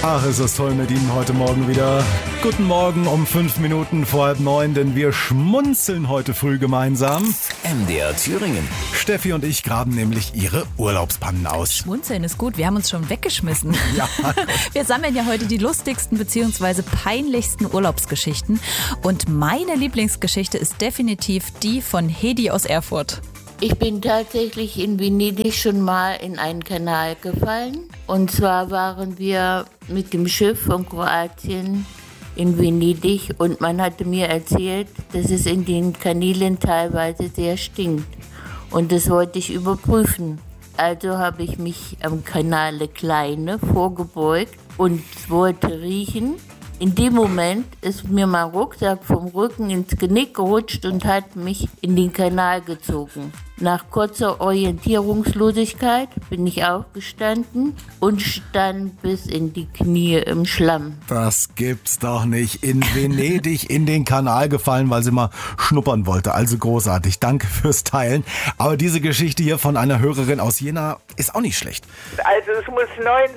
Ach, ist das toll mit Ihnen heute Morgen wieder. Guten Morgen um 5 Minuten vor 8:30, denn wir schmunzeln heute früh gemeinsam. MDR Thüringen. Steffi und ich graben nämlich ihre Urlaubspannen aus. Schmunzeln ist gut, wir haben uns schon weggeschmissen. Ja. Wir sammeln ja heute die lustigsten bzw. peinlichsten Urlaubsgeschichten. Und meine Lieblingsgeschichte ist definitiv die von Hedi aus Erfurt. Ich bin tatsächlich in Venedig schon mal in einen Kanal gefallen. Und zwar waren wir mit dem Schiff von Kroatien in Venedig und man hatte mir erzählt, dass es in den Kanälen teilweise sehr stinkt. Und das wollte ich überprüfen. Also habe ich mich am Canale Kleine vorgebeugt und wollte riechen. In dem Moment ist mir mein Rucksack vom Rücken ins Genick gerutscht und hat mich in den Kanal gezogen. Nach kurzer Orientierungslosigkeit bin ich aufgestanden und stand bis in die Knie im Schlamm. Das gibt's doch nicht. In Venedig in den Kanal gefallen, weil sie mal schnuppern wollte. Also großartig. Danke fürs Teilen. Aber diese Geschichte hier von einer Hörerin aus Jena ist auch nicht schlecht. Also es muss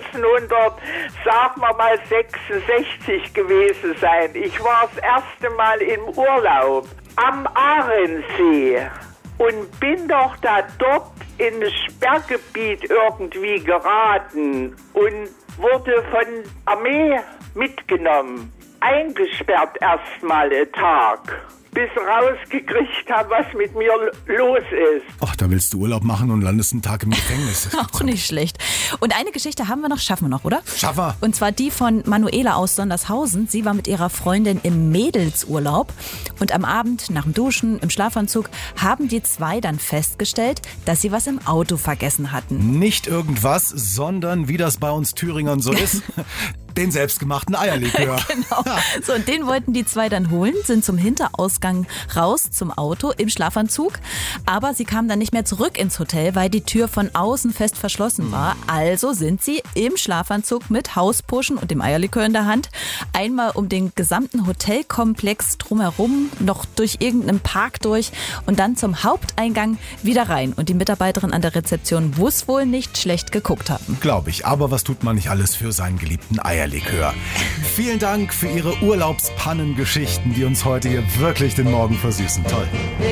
1966 gewesen sein. Ich war das erste Mal im Urlaub am Ahrensee und bin doch da dort ins Sperrgebiet irgendwie geraten und wurde von Armee mitgenommen. Eingesperrt erstmal einen Tag, bis rausgekriegt habe, was mit mir los ist. Ach, da willst du Urlaub machen und landest einen Tag im Gefängnis. Auch nicht schlecht. Und eine Geschichte haben wir noch, schaffen wir noch, oder? Schaffen wir. Und zwar die von Manuela aus Sondershausen. Sie war mit ihrer Freundin im Mädelsurlaub. Und am Abend, nach dem Duschen, im Schlafanzug, haben die zwei dann festgestellt, dass sie was im Auto vergessen hatten. Nicht irgendwas, sondern wie das bei uns Thüringern so ist, den selbstgemachten Eierlikör. Genau. So, und den wollten die zwei dann holen, sind zum Hinterausgang raus zum Auto im Schlafanzug. Aber sie kamen dann nicht mehr zurück ins Hotel, weil die Tür von außen fest verschlossen war. Also sind sie im Schlafanzug mit Hauspuschen und dem Eierlikör in der Hand einmal um den gesamten Hotelkomplex drumherum, noch durch irgendeinen Park durch und dann zum Haupteingang wieder rein. Und die Mitarbeiterin an der Rezeption muss wohl nicht schlecht geguckt haben. Glaube ich. Aber was tut man nicht alles für seinen geliebten Eierlikör? Vielen Dank für Ihre Urlaubspannengeschichten, die uns heute hier wirklich den Morgen versüßen. Toll.